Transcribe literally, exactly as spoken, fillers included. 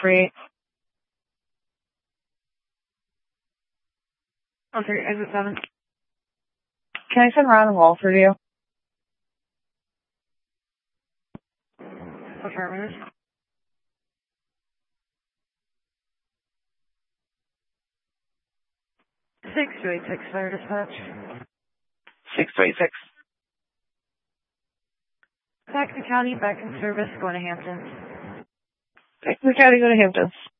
three eight. one three, exit seven. Can I send Ron and Wall for you? Affirmative. six two eight six, fire dispatch. six two eight six. Back to county, back in service, going to Hamptons. Back to the county, go to Hamptons.